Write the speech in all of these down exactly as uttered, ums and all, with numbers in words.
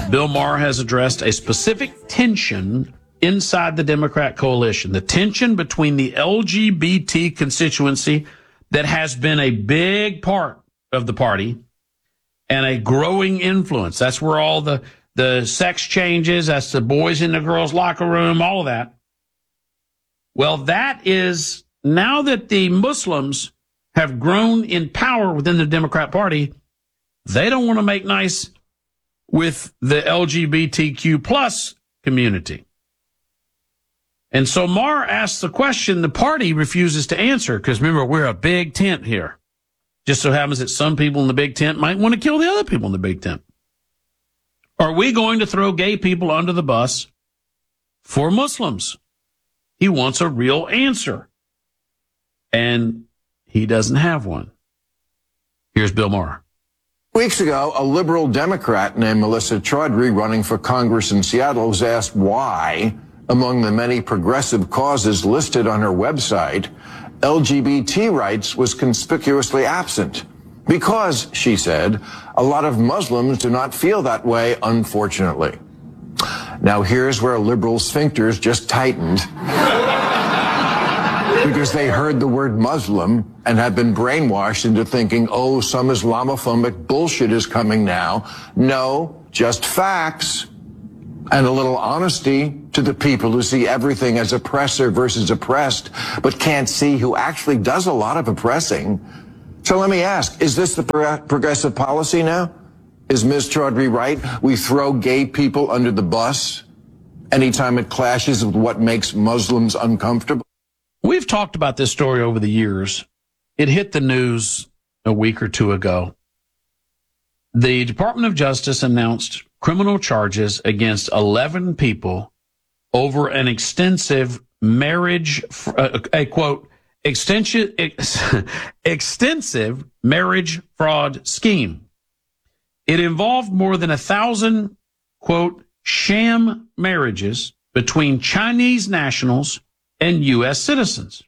Bill Maher has addressed a specific tension inside the Democrat coalition, the tension between the L G B T constituency that has been a big part of the party and a growing influence. That's where all the, the sex changes, that's the boys in the girls' locker room, all of that. Well, that is, now that the Muslims have grown in power within the Democrat Party, they don't want to make nice with the L G B T Q plus community. And so Maher asks the question the party refuses to answer, because remember, we're a big tent here. Just so happens that some people in the big tent might want to kill the other people in the big tent. Are we going to throw gay people under the bus for Muslims? He wants a real answer. And he doesn't have one. Here's Bill Maher. Weeks ago, a liberal Democrat named Melissa Chaudhry, running for Congress in Seattle, was asked why, among the many progressive causes listed on her website, L G B T rights was conspicuously absent. Because, she said, a lot of Muslims do not feel that way, unfortunately. Now, here's where liberal sphincters just tightened. Because they heard the word Muslim and have been brainwashed into thinking, oh, some Islamophobic bullshit is coming now. No, just facts. And a little honesty to the people who see everything as oppressor versus oppressed, but can't see who actually does a lot of oppressing. So let me ask, is this the pro- progressive policy now? Is Miz Chaudhry right? We throw gay people under the bus anytime it clashes with what makes Muslims uncomfortable? We've talked about this story over the years. It hit the news a week or two ago. The Department of Justice announced criminal charges against eleven people over an extensive marriage, uh, a quote, extensive, ex, extensive marriage fraud scheme. It involved more than a thousand, quote, sham marriages between Chinese nationals and U S citizens.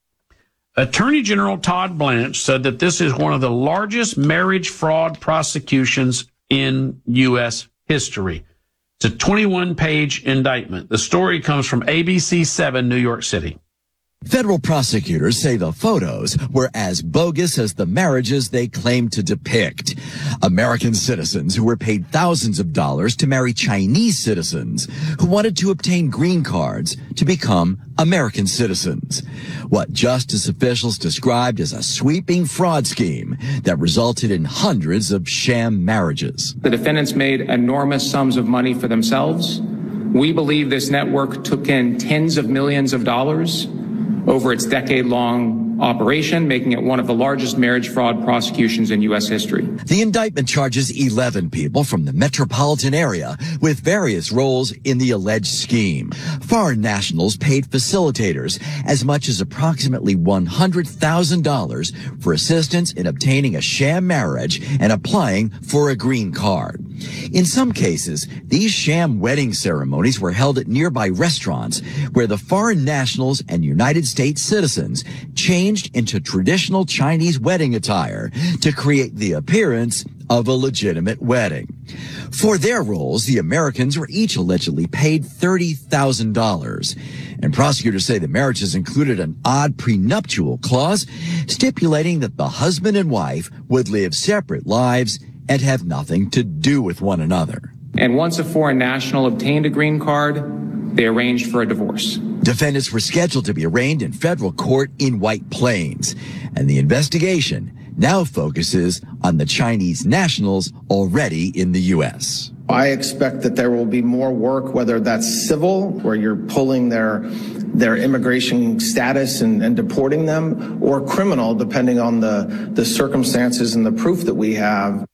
Attorney General Todd Blanche said that this is one of the largest marriage fraud prosecutions in U S history. It's a twenty-one page indictment. The story comes from A B C seven, New York City. Federal prosecutors say the photos were as bogus as the marriages they claim to depict. American citizens who were paid thousands of dollars to marry Chinese citizens who wanted to obtain green cards to become American citizens. What justice officials described as a sweeping fraud scheme that resulted in hundreds of sham marriages. The defendants made enormous sums of money for themselves. We believe this network took in tens of millions of dollars over its decade-long operation, making it one of the largest marriage fraud prosecutions in U S history. The indictment charges eleven people from the metropolitan area with various roles in the alleged scheme. Foreign nationals paid facilitators as much as approximately one hundred thousand dollars for assistance in obtaining a sham marriage and applying for a green card. In some cases, these sham wedding ceremonies were held at nearby restaurants where the foreign nationals and United States citizens changed into traditional Chinese wedding attire to create the appearance of a legitimate wedding. For their roles, the Americans were each allegedly paid thirty thousand dollars. And prosecutors say the marriages included an odd prenuptial clause stipulating that the husband and wife would live separate lives and have nothing to do with one another. And once a foreign national obtained a green card, they arranged for a divorce. Defendants were scheduled to be arraigned in federal court in White Plains, and the investigation now focuses on the Chinese nationals already in the U S. I expect that there will be more work, whether that's civil, where you're pulling their their immigration status and, and deporting them, or criminal, depending on the, the circumstances and the proof that we have.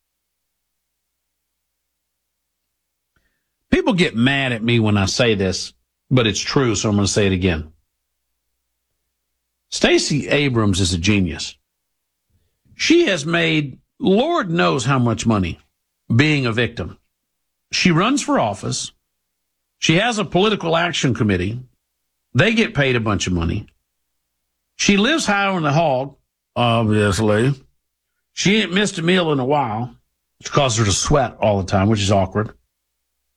People get mad at me when I say this, but it's true, so I'm going to say it again. Stacey Abrams is a genius. She has made Lord knows how much money being a victim. She runs for office. She has a political action committee. They get paid a bunch of money. She lives high on the hog, obviously. She ain't missed a meal in a while, which causes her to sweat all the time, which is awkward.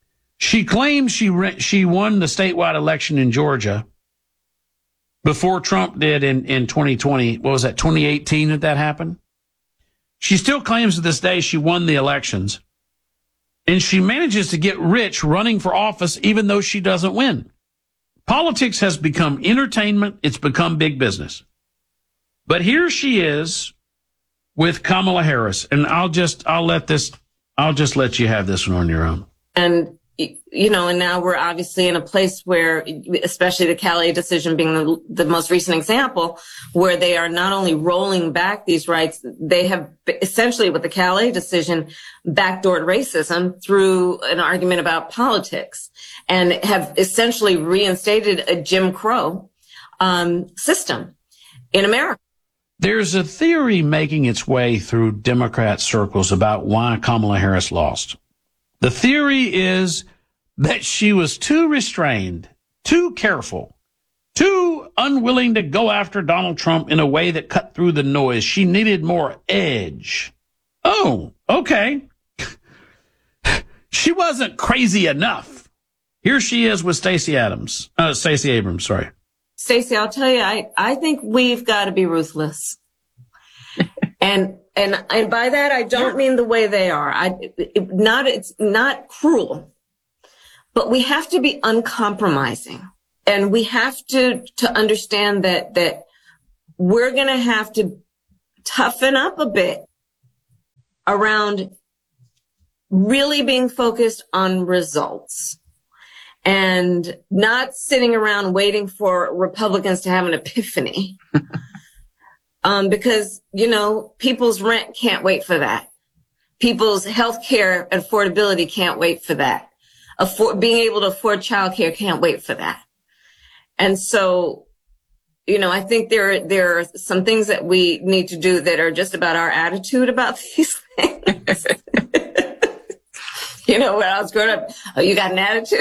She claims she re- she won the statewide election in Georgia before Trump did in, in twenty twenty. What was that, twenty eighteen that that happened? She still claims to this day she won the elections. And she manages to get rich running for office even though she doesn't win. Politics has become entertainment. It's become big business. But here she is with Kamala Harris. And I'll just, I'll let this, I'll just let you have this one on your own. And, you know, and now we're obviously in a place where, especially the Calais decision being the, the most recent example, where they are not only rolling back these rights, they have essentially with the Calais decision backdoored racism through an argument about politics and have essentially reinstated a Jim Crow um, system in America. There's a theory making its way through Democrat circles about why Kamala Harris lost. The theory is that she was too restrained, too careful, too unwilling to go after Donald Trump in a way that cut through the noise. She needed more edge. Oh, okay. She wasn't crazy enough. Here she is with Stacey Adams, uh, Stacey Abrams, sorry. Stacey, I'll tell you, I, I think we've got to be ruthless. and and and by that I don't mean the way they are. I it, not it's not cruel, but we have to be uncompromising, and we have to to understand that that we're going to have to toughen up a bit around really being focused on results. And not sitting around waiting for Republicans to have an epiphany. um, because, you know, people's rent can't wait for that. People's health care affordability can't wait for that. Afford, being able to afford childcare can't wait for that. And so, you know, I think there, there are some things that we need to do that are just about our attitude about these things. You know, when I was growing up, oh, you got an attitude?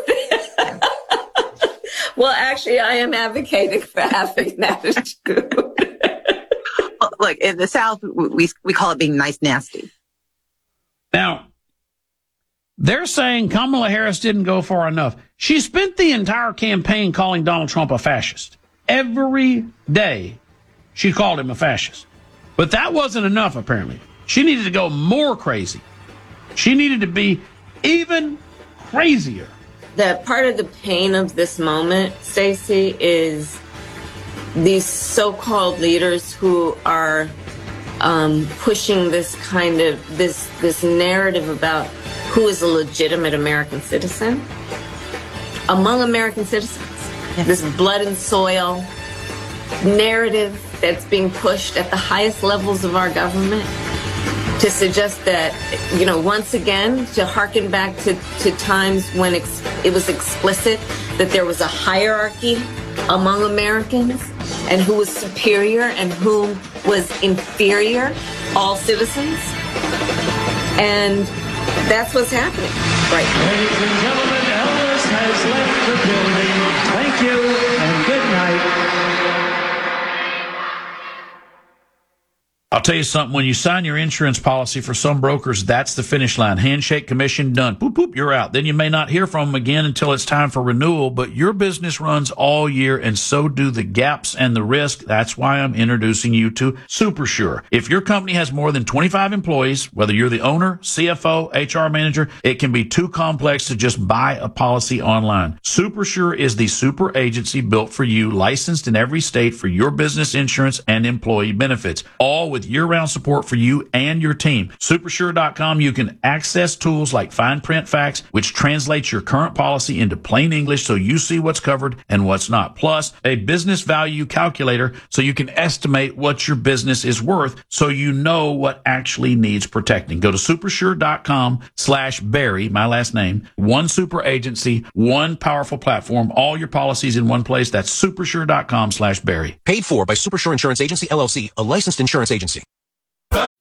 Well, actually, I am advocating for having an attitude. Well, look, in the South, we we call it being nice nasty. Now, they're saying Kamala Harris didn't go far enough. She spent the entire campaign calling Donald Trump a fascist. Every day, she called him a fascist. But that wasn't enough, apparently. She needed to go more crazy. She needed to be even crazier. That part of the pain of this moment, Stacey, is these so-called leaders who are um, pushing this kind of this this narrative about who is a legitimate American citizen among American citizens. Yes. This blood and soil narrative that's being pushed at the highest levels of our government. To suggest that, you know, once again, to hearken back to, to times when ex- it was explicit that there was a hierarchy among Americans and who was superior and whom was inferior, all citizens. And that's what's happening right now. Ladies and gentlemen, Elvis has left the building. Thank you and good night. I'll tell you something, when you sign your insurance policy for some brokers, that's the finish line. Handshake, commission, done. Boop, boop, you're out. Then you may not hear from them again until it's time for renewal, but your business runs all year and so do the gaps and the risk. That's why I'm introducing you to SuperSure. If your company has more than twenty-five employees, whether you're the owner, C F O, H R manager, it can be too complex to just buy a policy online. SuperSure is the super agency built for you, licensed in every state for your business insurance and employee benefits, all with year-round support for you and your team. Supersure dot com, you can access tools like fine print facts, which translates your current policy into plain English so you see what's covered and what's not. Plus, a business value calculator so you can estimate what your business is worth so you know what actually needs protecting. Go to supersure dot com slash Barry, my last name, one super agency, one powerful platform, all your policies in one place. That's supersure dot com slash Barry. Paid for by Supersure Insurance Agency, L L C, a licensed insurance agency.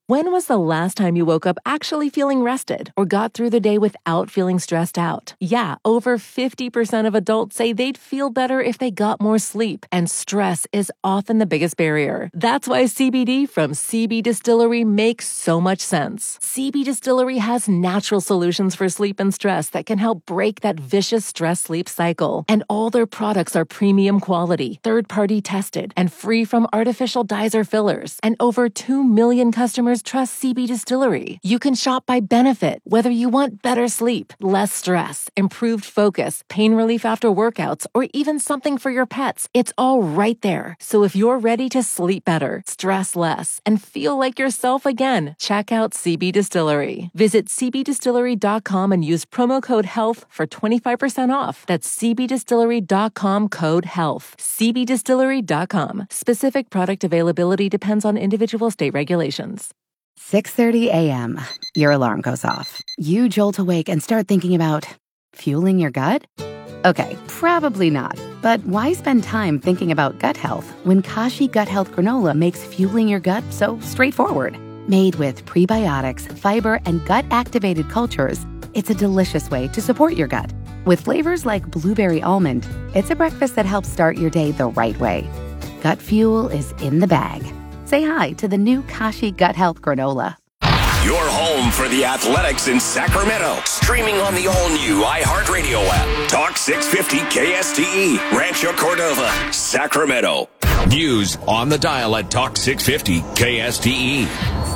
When was the last time you woke up actually feeling rested or got through the day without feeling stressed out? Yeah, over fifty percent of adults say they'd feel better if they got more sleep, and stress is often the biggest barrier. That's why C B D from C B Distillery makes so much sense. C B Distillery has natural solutions for sleep and stress that can help break that vicious stress-sleep cycle. And all their products are premium quality, third-party tested, and free from artificial dyes or fillers. And over two million customers trust C B Distillery. You can shop by benefit, whether you want better sleep, less stress, improved focus, pain relief after workouts, or even something for your pets. It's all right there. So if you're ready to sleep better, stress less, and feel like yourself again, check out C B Distillery. Visit c b distillery dot com and use promo code HEALTH for twenty-five percent off. That's c b distillery dot com code HEALTH. c b distillery dot com. Specific product availability depends on individual state regulations. six thirty a.m. Your alarm goes off. You jolt awake and start thinking about fueling your gut? Okay, probably not. But why spend time thinking about gut health when Kashi Gut Health Granola makes fueling your gut so straightforward? Made with prebiotics, fiber, and gut-activated cultures, it's a delicious way to support your gut. With flavors like blueberry almond, it's a breakfast that helps start your day the right way. Gut fuel is in the bag. Say hi to the new Kashi Gut Health Granola. Your home for the Athletics in Sacramento. Streaming on the all-new iHeartRadio app. Talk six fifty K S T E. Rancho Cordova, Sacramento. News on the dial at Talk six fifty K S T E.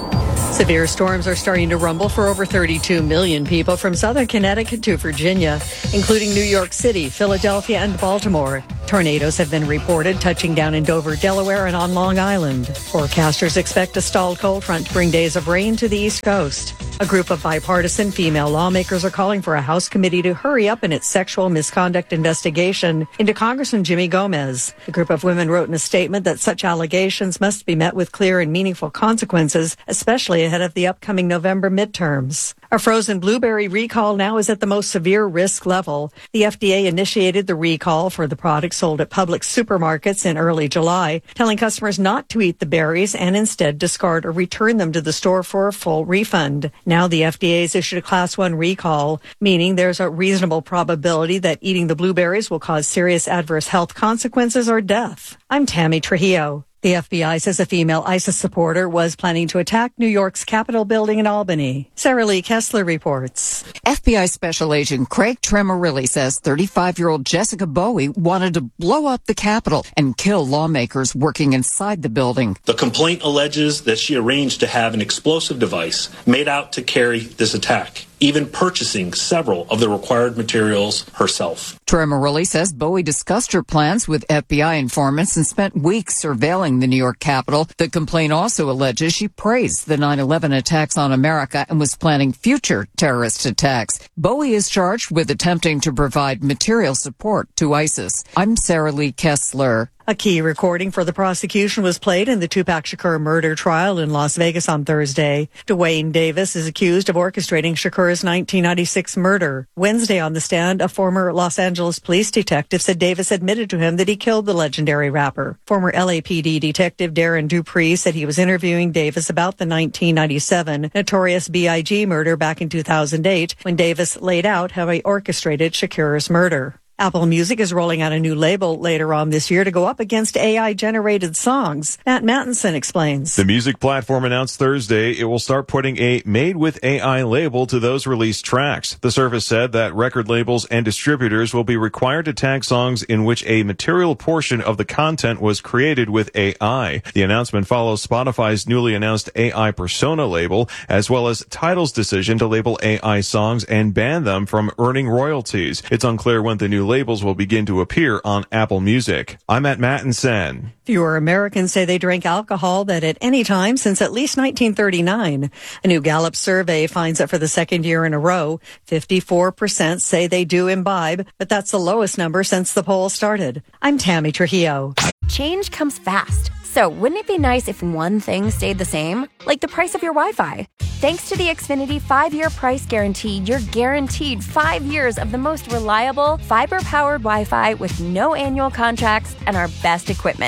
Severe storms are starting to rumble for over thirty-two million people from southern Connecticut to Virginia, including New York City, Philadelphia, and Baltimore. Tornadoes have been reported touching down in Dover, Delaware, and on Long Island. Forecasters expect a stalled cold front to bring days of rain to the East Coast. A group of bipartisan female lawmakers are calling for a House committee to hurry up in its sexual misconduct investigation into Congressman Jimmy Gomez. The group of women wrote in a statement that such allegations must be met with clear and meaningful consequences, especially ahead of the upcoming November midterms. A frozen blueberry recall now is at the most severe risk level. The F D A initiated the recall for the products sold at Publix supermarkets in early July, telling customers not to eat the berries and instead discard or return them to the store for a full refund. Now the F D A has issued a class one recall, meaning there's a reasonable probability that eating the blueberries will cause serious adverse health consequences or death. I'm Tammy Trujillo. The F B I says a female ISIS supporter was planning to attack New York's Capitol building in Albany. Sarah Lee Kessler reports. F B I Special Agent Craig Tremorilli says thirty-five-year-old Jessica Bowie wanted to blow up the Capitol and kill lawmakers working inside the building. The complaint alleges that she arranged to have an explosive device made out to carry this attack, even purchasing several of the required materials herself. Tremorilli says Bowie discussed her plans with F B I informants and spent weeks surveilling the New York Capitol. The complaint also alleges she praised the nine eleven attacks on America and was planning future terrorist attacks. Bowie is charged with attempting to provide material support to ISIS. I'm Sarah Lee Kessler. A key recording for the prosecution was played in the Tupac Shakur murder trial in Las Vegas on Thursday. Dwayne Davis is accused of orchestrating Shakur's nineteen ninety-six murder. Wednesday on the stand, a former Los Angeles police detective said Davis admitted to him that he killed the legendary rapper. Former L A P D detective Darren Dupree said he was interviewing Davis about the nineteen ninety-seven Notorious B I G murder back in two thousand eight, when Davis laid out how he orchestrated Shakur's murder. Apple Music is rolling out a new label later on this year to go up against A I-generated songs. Matt Mattinson explains. The music platform announced Thursday it will start putting a Made with A I label to those released tracks. The service said that record labels and distributors will be required to tag songs in which a material portion of the content was created with A I. The announcement follows Spotify's newly announced A I Persona label, as well as Tidal's decision to label A I songs and ban them from earning royalties. It's unclear when the new labels will begin to appear on Apple Music. I'm Matt Mattinson. Fewer Americans say they drank alcohol than at any time since at least nineteen thirty-nine. A new Gallup survey finds that for the second year in a row, fifty-four percent say they do imbibe, but that's the lowest number since the poll started. I'm Tammy Trujillo. Change comes fast. So wouldn't it be nice if one thing stayed the same? Like the price of your Wi-Fi. Thanks to the Xfinity five-year price guarantee, you're guaranteed five years of the most reliable, fiber-powered Wi-Fi with no annual contracts and our best equipment.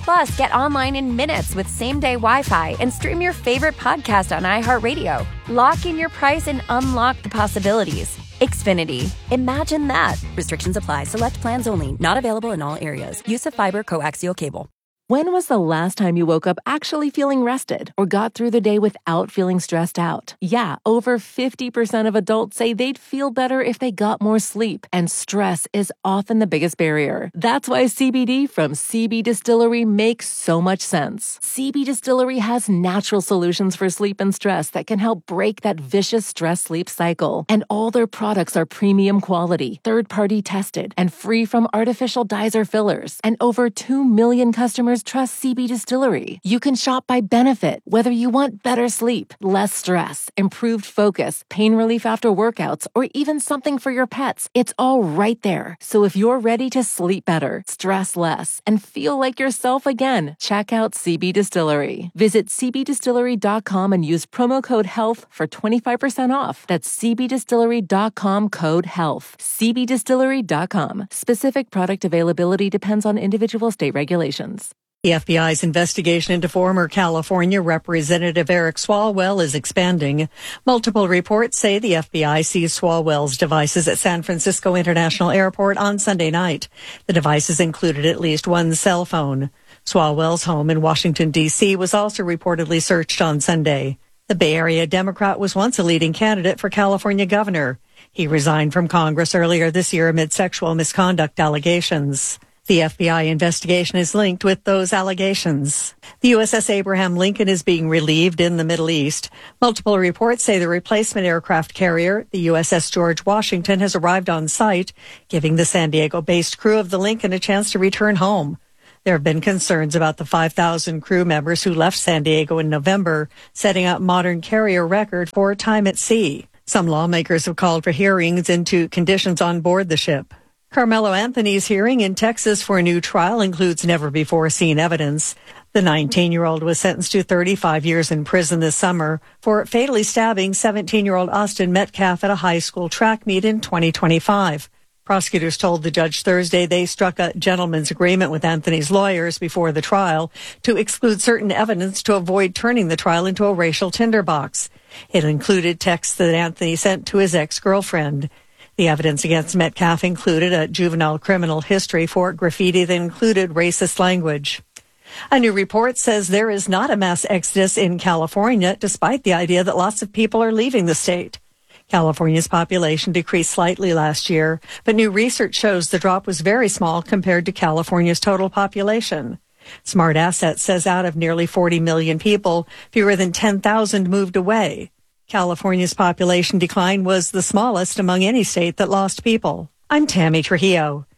Plus, get online in minutes with same-day Wi-Fi and stream your favorite podcast on iHeartRadio. Lock in your price and unlock the possibilities. Xfinity. Imagine that. Restrictions apply. Select plans only. Not available in all areas. Use of fiber coaxial cable. When was the last time you woke up actually feeling rested or got through the day without feeling stressed out? Yeah, over fifty percent of adults say they'd feel better if they got more sleep, and stress is often the biggest barrier. That's why C B D from C B Distillery makes so much sense. C B Distillery has natural solutions for sleep and stress that can help break that vicious stress-sleep cycle. And all their products are premium quality, third-party tested, and free from artificial dyes or fillers. And over two million customers trust C B Distillery. You can shop by benefit, whether you want better sleep, less stress, improved focus, pain relief after workouts, or even something for your pets. It's all right there. So if you're ready to sleep better, stress less, and feel like yourself again, check out C B Distillery. Visit c b distillery dot com and use promo code HEALTH for twenty-five percent off. That's c b distillery dot com code HEALTH. c b distillery dot com. Specific product availability depends on individual state regulations. The F B I's investigation into former California Representative Eric Swalwell is expanding. Multiple reports say the F B I seized Swalwell's devices at San Francisco International Airport on Sunday night. The devices included at least one cell phone. Swalwell's home in Washington, D C was also reportedly searched on Sunday. The Bay Area Democrat was once a leading candidate for California governor. He resigned from Congress earlier this year amid sexual misconduct allegations. The F B I investigation is linked with those allegations. The U S S Abraham Lincoln is being relieved in the Middle East. Multiple reports say the replacement aircraft carrier, the U S S George Washington, has arrived on site, giving the San Diego-based crew of the Lincoln a chance to return home. There have been concerns about the five thousand crew members who left San Diego in November, setting up modern carrier record for time at sea. Some lawmakers have called for hearings into conditions on board the ship. Carmelo Anthony's hearing in Texas for a new trial includes never-before-seen evidence. The nineteen-year-old was sentenced to thirty-five years in prison this summer for fatally stabbing seventeen-year-old Austin Metcalf at a high school track meet in twenty twenty-five. Prosecutors told the judge Thursday they struck a gentleman's agreement with Anthony's lawyers before the trial to exclude certain evidence to avoid turning the trial into a racial tinderbox. It included texts that Anthony sent to his ex-girlfriend. The evidence against Metcalf included a juvenile criminal history for graffiti that included racist language. A new report says there is not a mass exodus in California, despite the idea that lots of people are leaving the state. California's population decreased slightly last year, but new research shows the drop was very small compared to California's total population. Smart Assets says out of nearly forty million people, fewer than ten thousand moved away. California's population decline was the smallest among any state that lost people. I'm Tammy Trujillo.